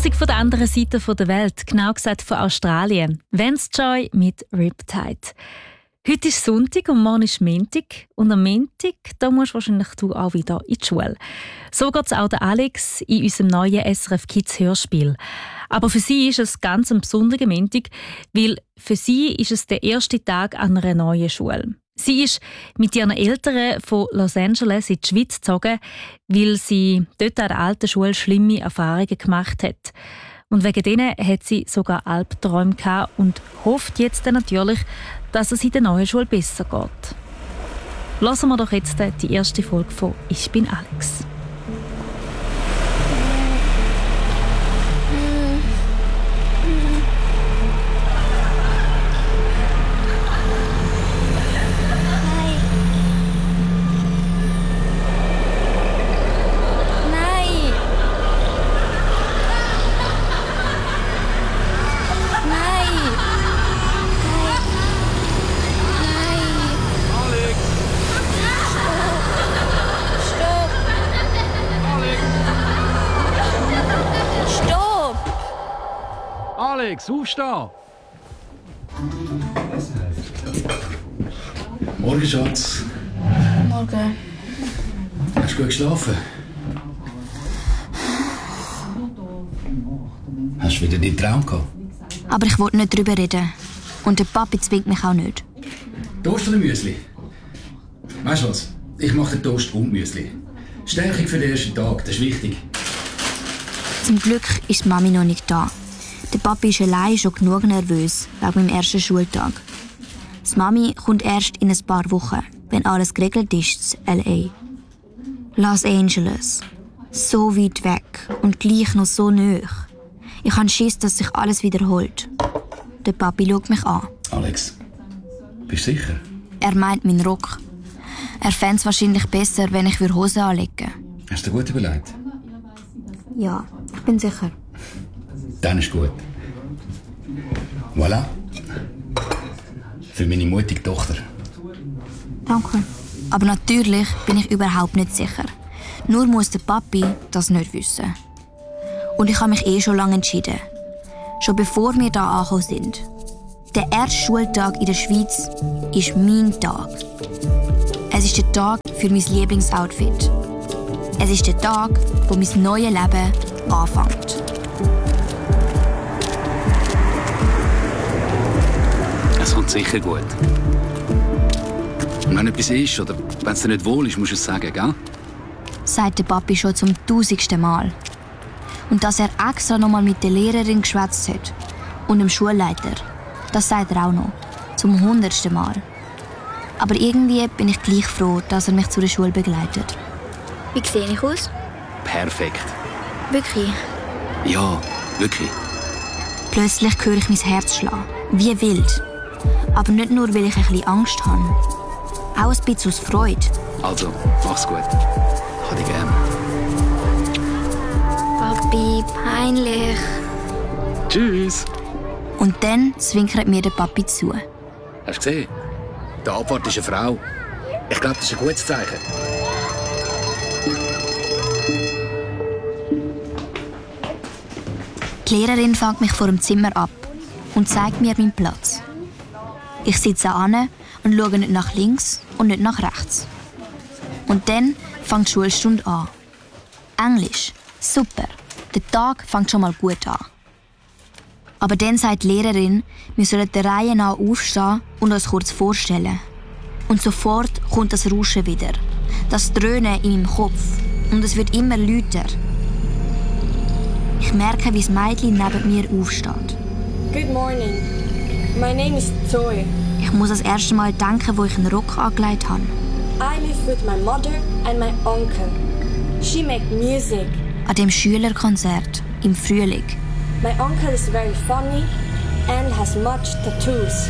Musik von der anderen Seite der Welt, genau gesagt von Australien. Vance Joy mit Riptide. Heute ist Sonntag und morgen ist Montag. Und am Montag da musst wahrscheinlich du auch wieder in die Schule. So geht es auch der Alex in unserem neuen SRF Kids Hörspiel. Aber für sie ist es ganz ein besonderer Montag, weil für sie ist es der erste Tag an einer neuen Schule. Sie ist mit ihren Eltern von Los Angeles in die Schweiz gezogen, weil sie dort an der alten Schule schlimme Erfahrungen gemacht hat. Und wegen denen hat sie sogar Albträume gehabt und hofft jetzt natürlich, dass es in der neuen Schule besser geht. Hören wir doch jetzt die erste Folge von «Ich bin Alex». Alex, aufstehen! Morgen, Schatz. Morgen. Hast du gut geschlafen? Hast du wieder deinen Traum gehabt? Aber ich wollte nicht darüber reden. Und der Papi zwingt mich auch nicht. Toast oder Müsli? Weißt du was? Ich mache den Toast und Müsli. Stärkung für den ersten Tag, das ist wichtig. Zum Glück ist die Mami noch nicht da. Der Papi ist allein schon genug nervös wegen meinem ersten Schultag. Die Mami kommt erst in ein paar Wochen, wenn alles geregelt ist in L.A. Los Angeles. So weit weg und gleich noch so nahe. Ich habe Schiss, dass sich alles wiederholt. Der Papi schaut mich an. Alex, bist du sicher? Er meint meinen Rock. Er fände es wahrscheinlich besser, wenn ich Hosen anlegen würde. Hast du dir gut überlegt? Ja, ich bin sicher. Dann ist gut. Voilà. Für meine mutige Tochter. Danke. Aber natürlich bin ich überhaupt nicht sicher. Nur muss der Papi das nicht wissen. Und ich habe mich schon lange entschieden. Schon bevor wir hier angekommen sind. Der erste Schultag in der Schweiz ist mein Tag. Es ist der Tag für mein Lieblingsoutfit. Es ist der Tag, wo mein neues Leben anfängt. Es kommt sicher gut. Und wenn etwas ist oder wenn es dir nicht wohl ist, musst du es sagen, gell? Sagt der Papi schon zum 1000. Mal. Und dass er extra noch mal mit der Lehrerin geschwätzt hat und dem Schulleiter, das sagt er auch noch. Zum 100. Mal. Aber irgendwie bin ich gleich froh, dass er mich zu der Schule begleitet. Wie sehe ich aus? Perfekt. Wirklich? Ja, wirklich. Plötzlich höre ich mein Herz schlagen. Wie wild. Aber nicht nur, weil ich ein bisschen Angst habe. Auch ein bisschen aus Freude. Also, mach's gut. Ich hab dich gern. Papi, peinlich. Tschüss. Und dann zwinkert mir der Papi zu. Hast du gesehen? Der Abwart ist eine Frau. Ich glaube, das ist ein gutes Zeichen. Die Lehrerin fängt mich vor dem Zimmer ab und zeigt mir meinen Platz. Ich sitze an und schaue nicht nach links und nicht nach rechts. Und dann fängt die Schulstunde an. Englisch. Super. Der Tag fängt schon mal gut an. Aber dann sagt die Lehrerin, wir sollen der Reihe nach aufstehen und uns kurz vorstellen. Und sofort kommt das Rauschen wieder. Das Dröhnen in meinem Kopf. Und es wird immer lauter. Ich merke, wie das Mädchen neben mir aufsteht. Good morning. My name is Zoe. Ich muss das erste Mal denken, wo ich einen Rock angelegt habe. I live with my mother and my uncle. She make music. An dem Schülerkonzert im Frühling. My uncle is very funny and has much tattoos.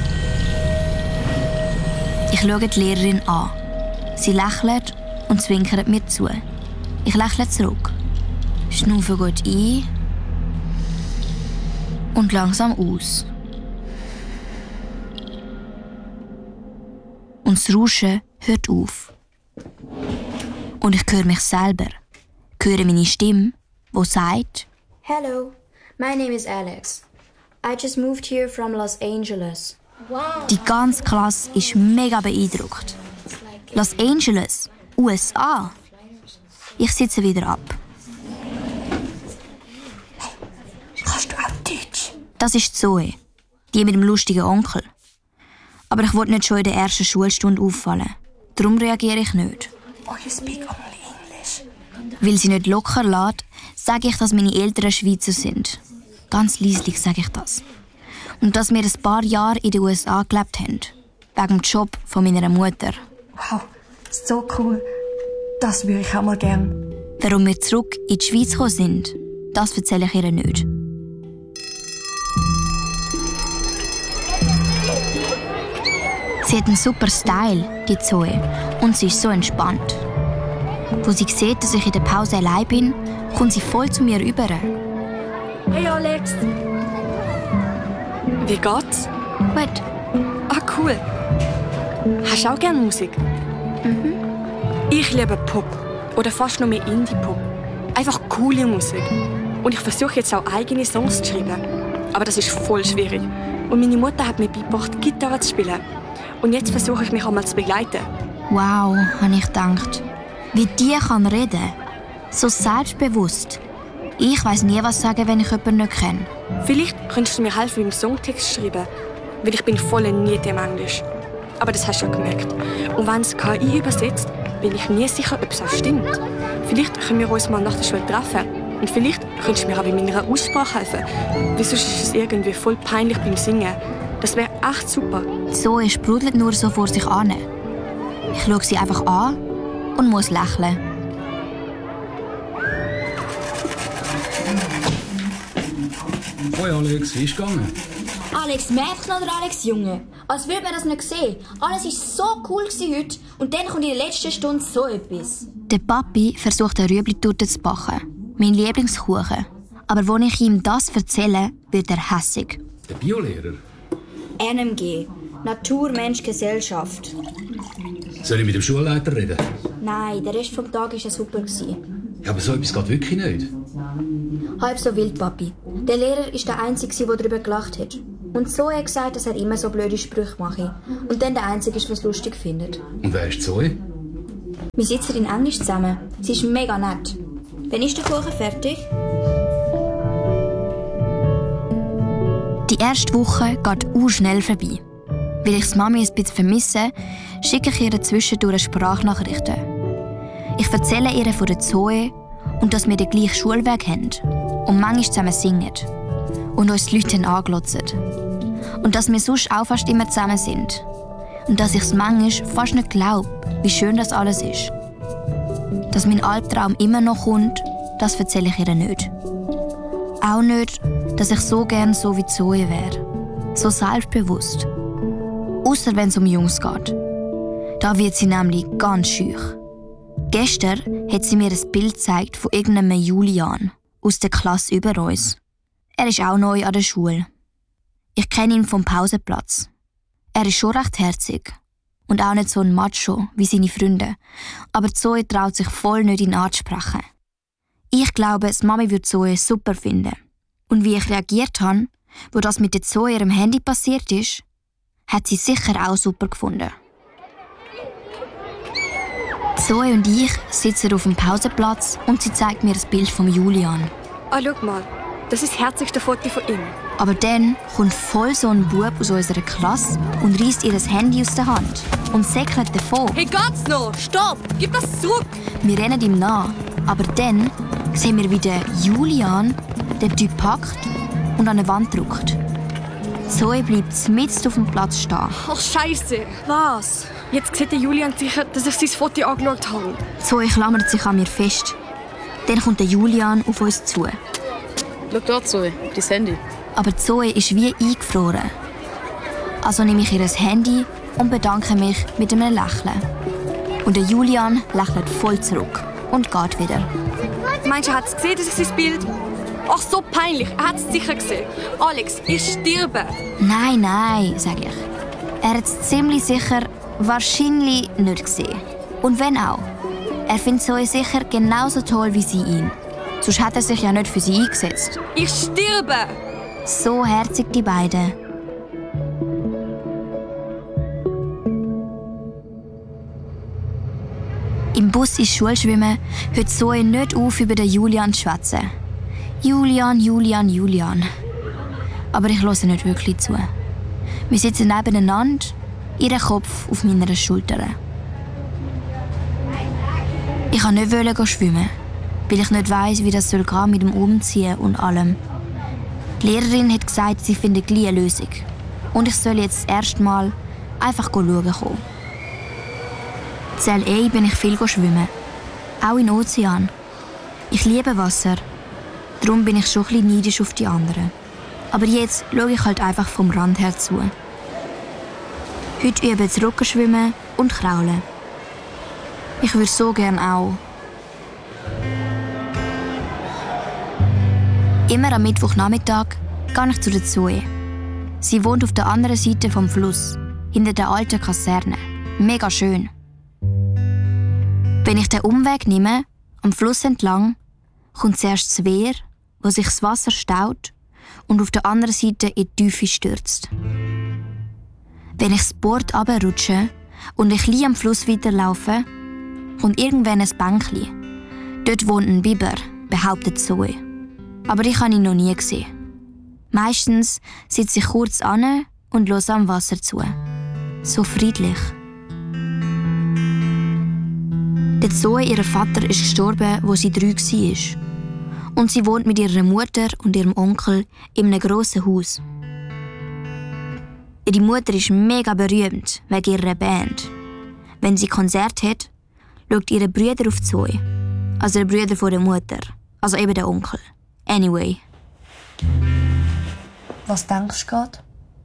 Ich schaue die Lehrerin an. Sie lächelt und zwinkert mir zu. Ich lächle zurück. Schnaufe gut ein und langsam aus. Und das Rauschen hört auf. Und ich höre mich selber. Ich höre meine Stimme, die sagt: Hello, My name is Alex. I just moved here from Los Angeles. Die ganze Klasse ist mega beeindruckt. Los Angeles, USA. Ich sitze wieder ab. Kannst du auch Deutsch? Das ist Zoe, die mit dem lustigen Onkel. Aber ich wollte nicht schon in der ersten Schulstunde auffallen. Darum reagiere ich nicht. Oh, you speak only English. Weil sie nicht locker lässt, sage ich, dass meine Eltern Schweizer sind. Ganz leislich sage ich das. Und dass wir ein paar Jahre in den USA gelebt haben. Wegen dem Job von meiner Mutter. Wow, so cool. Das würde ich auch mal gern. Warum wir zurück in die Schweiz gekommen sind, das erzähle ich ihr nicht. Sie hat einen super Style, die Zoe, und sie ist so entspannt. Wo sie sieht, dass ich in der Pause allein bin, kommt sie voll zu mir rüber. Hey Alex. Wie geht's? Gut. Ah, cool. Hast du auch gerne Musik? Mhm. Ich liebe Pop. Oder fast noch mehr Indie-Pop. Einfach coole Musik. Und ich versuche jetzt auch eigene Songs zu schreiben. Aber das ist voll schwierig. Und meine Mutter hat mir beigebracht, Gitarre zu spielen. Und jetzt versuche ich mich einmal zu begleiten. Wow, habe ich gedacht. Wie die kann reden. So selbstbewusst. Ich weiss nie, was sagen, wenn ich jemanden nicht kenne. Vielleicht könntest du mir helfen beim Songtext schreiben. Weil ich bin voll nicht im Englisch. Aber das hast du ja gemerkt. Und wenn es KI übersetzt, bin ich nie sicher, ob es auch stimmt. Vielleicht können wir uns mal nach der Schule treffen. Und vielleicht könntest du mir auch bei meiner Aussprache helfen. Weil sonst ist es irgendwie voll peinlich beim Singen. Das wäre echt super. Zoe sprudelt nur so vor sich an. Ich schaue sie einfach an und muss lächeln. Hoi Alex, wie ist es gegangen? Alex Mädchen oder Alex Junge? Als würde man das nicht sehen. Alles war so cool heute und dann kommt in der letzten Stunde so etwas. Der Papi versucht, eine Rüebli-Torte zu backen. Mein Lieblingskuchen. Aber als ich ihm das erzähle, wird er hässig. Der Biolehrer? NMG. Natur, Mensch, Gesellschaft. Soll ich mit dem Schulleiter reden? Nein, der Rest des Tages war super. Ja, aber so etwas geht wirklich nicht. Halb so wild, Papi. Der Lehrer war der Einzige, der darüber gelacht hat. Und so hat er gesagt, dass er immer so blöde Sprüche mache. Und dann der Einzige ist, was lustig findet. Und wer ist Zoe? Wir sitzen in Englisch zusammen. Sie ist mega nett. Wann ist der Kuchen fertig? Die erste Woche geht schnell vorbei. Weil ich die Mami ein bisschen vermisse, schicke ich ihr zwischendurch Sprachnachrichten. Ich erzähle ihr von der Zoe und dass wir den gleichen Schulweg haben und manchmal zusammen singen und uns die Leute anglotzen. Und dass wir sonst auch fast immer zusammen sind. Und dass ich es manchmal fast nicht glaube, wie schön das alles ist. Dass mein Albtraum immer noch kommt, das erzähle ich ihr nicht. Auch nicht, dass ich so gern so wie Zoe wäre. So selbstbewusst. Ausser wenn es um Jungs geht. Da wird sie nämlich ganz schüch. Gestern hat sie mir ein Bild gezeigt von irgendeinem Julian aus der Klasse über uns. Er ist auch neu an der Schule. Ich kenne ihn vom Pausenplatz. Er ist schon recht herzig. Und auch nicht so ein Macho wie seine Freunde. Aber Zoe traut sich voll nicht, ihn anzusprechen. Ich glaube, die Mami würde Zoe super finden. Und wie ich reagiert habe, wo das mit der Zoe ihrem Handy passiert ist, hat sie sicher auch super gefunden. Zoe und ich sitzen auf dem Pausenplatz und sie zeigt mir das Bild von Julian. Ah, schau mal. Das ist das herzigste Foto von ihm. Aber dann kommt voll so ein Bub aus unserer Klasse und reißt ihr das Handy aus der Hand und säckelt davon. Hey, geht's noch? Stopp! Gib das zurück! Wir rennen ihm nach, aber dann sehen wir, wie der Julian den Typ packt und an eine Wand drückt. Zoe bleibt mitten auf dem Platz stehen. Ach, Scheiße! Was? Jetzt sieht der Julian sicher, dass ich sein Foto angeschaut habe. Zoe klammert sich an mir fest. Dann kommt der Julian auf uns zu. Schau dort, Zoe, dein Handy. Aber Zoe ist wie eingefroren. Also nehme ich ihr das Handy und bedanke mich mit einem Lächeln. Und der Julian lächelt voll zurück und geht wieder. Meinst du, er hat es gesehen, das ist sein Bild? Ach, so peinlich. Er hat es sicher gesehen. Alex, ich sterbe. Nein, sage ich. Er hat es ziemlich sicher wahrscheinlich nicht gesehen. Und wenn auch. Er findet Zoe sicher genauso toll wie sie ihn. Sonst hat er sich ja nicht für sie eingesetzt. Ich sterbe! So herzig die beiden. Im Bus ins Schulschwimmen hört Zoe nicht auf, über den Julian zu schwätzen. Julian. Aber ich höre nicht wirklich zu. Wir sitzen nebeneinander, ihr Kopf auf meiner Schulter. Ich wollte nicht schwimmen, weil ich nicht weiss, wie das gehen soll mit dem Umziehen und allem. Die Lehrerin hat gesagt, sie findet gleich eine Lösung. Und ich soll jetzt das erste Mal einfach schauen kommen. In LA bin ich viel schwimmen. Auch im Ozean. Ich liebe Wasser. Darum bin ich schon ein bisschen neidisch auf die anderen. Aber jetzt schaue ich halt einfach vom Rand her zu. Heute übe ich Rückenschwimmen und Kraulen. Ich würde so gerne auch. Immer am Mittwochnachmittag gehe ich zu der Zoe. Sie wohnt auf der anderen Seite vom Fluss, hinter der alten Kaserne. Mega schön. Wenn ich den Umweg nehme, am Fluss entlang, kommt zuerst das Wehr, wo sich das Wasser staut und auf der anderen Seite in die Tiefe stürzt. Wenn ich das Board runterrutsche und ein bisschen am Fluss weiterlaufe, kommt irgendwann ein Bänkchen. Dort wohnt ein Biber, behauptet Zoe. Aber ich habe ihn noch nie gesehen. Meistens sitze ich kurz an und höre am Wasser zu. So friedlich. Der Zoe, ihr Vater, ist gestorben, als sie 3 war. Und sie wohnt mit ihrer Mutter und ihrem Onkel in einem grossen Haus. Ihre Mutter ist mega berühmt wegen ihrer Band. Wenn sie Konzert hat, schaut ihre Brüder auf Zoe. Also der Brüder von der Mutter. Also eben der Onkel. Anyway. Was denkst du gerade?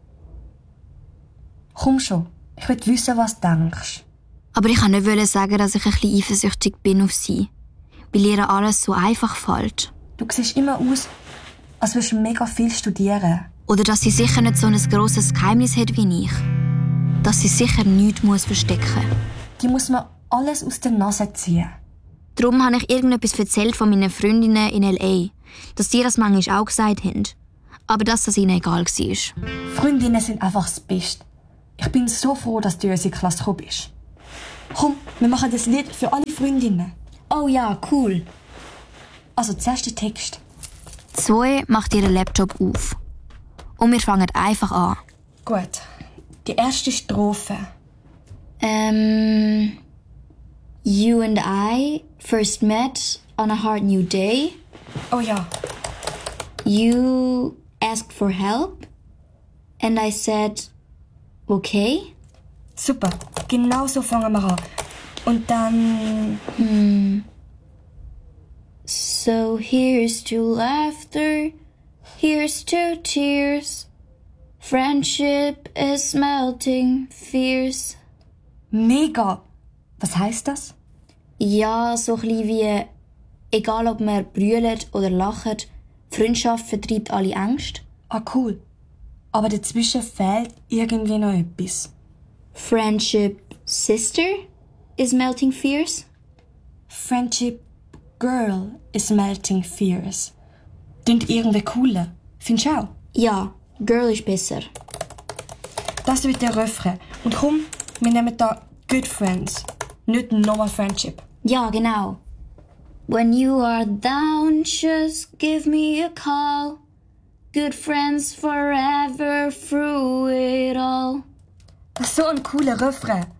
Komm schon, ich will wissen, was du denkst. Aber ich wollte nicht sagen, dass ich ein bisschen eifersüchtig bin auf sie. Weil ihr alles so einfach fällt. Du siehst immer aus, als würdest du mega viel studieren. Oder dass sie sicher nicht so ein grosses Geheimnis hat wie ich. Dass sie sicher nichts verstecken muss. Die muss man alles aus der Nase ziehen. Darum habe ich irgendetwas erzählt von meinen Freundinnen in L.A., dass die das manchmal auch gesagt haben. Aber dass das ihnen egal war. Freundinnen sind einfach das Beste. Ich bin so froh, dass du in unsere Klasse gekommen bist. Komm, wir machen das Lied für alle Freundinnen. Oh ja, cool. Also zuerst der Text. Zoe macht ihren Laptop auf. Und wir fangen einfach an. Gut. Die erste Strophe. You and I first met on a hard new day. Oh ja. You asked for help. And I said, okay. Super. Genau so fangen wir an. Und dann... So here's to laughter, here's to tears. Friendship is melting fierce. Mega! Was heisst das? Ja, so ein bisschen wie, egal ob man brüllt oder lacht, Freundschaft vertreibt alle Ängste. Ah, cool. Aber dazwischen fehlt irgendwie noch etwas. Friendship sister is melting fierce. Friendship girl is melting fierce. Klingt irgendwie cooler. Findest du auch? Ja, girl ist besser. Das wird der Refrain. Und komm, wir nehmen da good friends. Nicht normal friendship. Ja, genau. When you are down, just give me a call. Good friends forever through it all. Das ist so ein cooler Refrain.